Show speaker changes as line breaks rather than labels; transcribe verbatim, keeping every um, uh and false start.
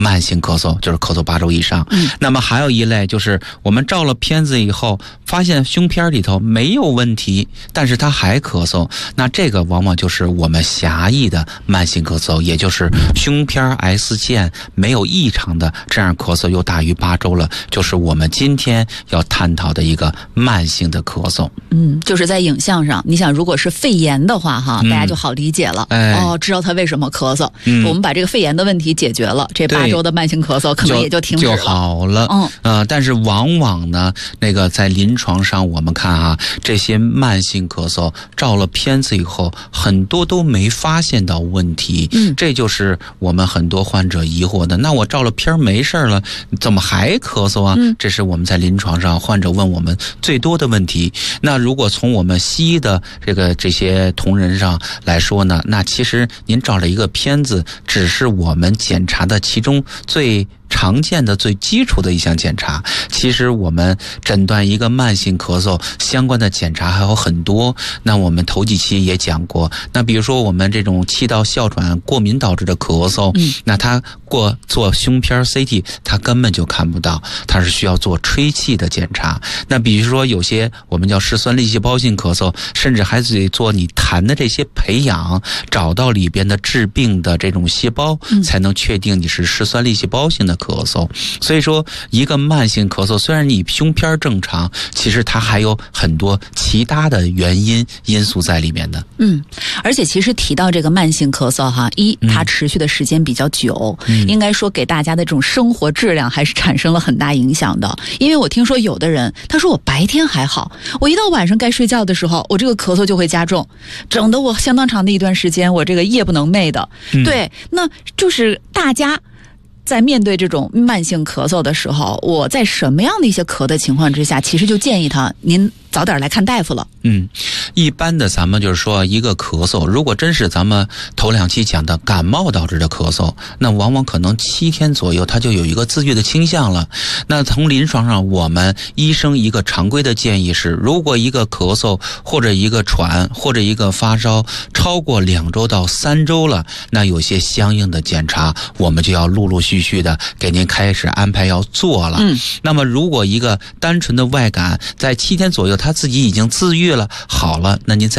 慢性咳嗽，就是咳嗽八周以上。嗯，那么还有一类就是我们照了片子以后，发现胸片里头没有问题，但是他还咳嗽，那这个往往就是我们狭义的慢性咳嗽，也就是胸片 X 线没有异常的这样咳嗽又大于八周了，就是我们今天要探讨的一个慢性的咳嗽。
嗯，就是在影像上，你想如果是肺炎的话哈，嗯、大家就好理解了、哎、哦，知道他为什么咳嗽、嗯、我们把这个肺炎的问题解决了，这八周的慢性咳嗽可能也就停止了，
就好了。嗯，呃，但是往往呢，那个在临床上我们看啊，这些慢性咳嗽照了片子以后，很多都没发现到问题。嗯，这就是我们很多患者疑惑的。那我照了片没事了，怎么还咳嗽啊？嗯，这是我们在临床上患者问我们最多的问题。那如果从我们西医的这个这些同仁上来说呢，那其实您照了一个片子，只是我们检查的其中最常见的最基础的一项检查。其实我们诊断一个慢性咳嗽相关的检查还有很多，那我们头几期也讲过，那比如说我们这种气道哮喘过敏导致的咳嗽、嗯、那它过做胸片 C T 它根本就看不到，它是需要做吹气的检查。那比如说有些我们叫嗜酸粒细胞性咳嗽，甚至还得做你痰的这些培养，找到里边的致病的这种细胞、嗯、才能确定你是嗜酸粒细胞性的咳嗽。所以说一个慢性咳嗽虽然你胸片正常，其实它还有很多其他的原因因素在里面的。
嗯，而且其实提到这个慢性咳嗽哈，一它持续的时间比较久、嗯、应该说给大家的这种生活质量还是产生了很大影响的。因为我听说有的人他说我白天还好，我一到晚上该睡觉的时候，我这个咳嗽就会加重，整得我相当长的一段时间我这个夜不能寐的、嗯、对，那就是大家在面对这种慢性咳嗽的时候，我在什么样的一些咳的情况之下，其实就建议他您早点来看大夫了。
嗯，一般的咱们就是说一个咳嗽，如果真是咱们头两期讲的感冒导致的咳嗽，那往往可能七天左右它就有一个自愈的倾向了。那从临床上我们医生一个常规的建议是，如果一个咳嗽或者一个喘或者一个发烧超过两周到三周了，那有些相应的检查我们就要陆陆续续的给您开始安排要做了。嗯，那么如果一个单纯的外感在七天左右他自己已经自愈了好了，那您再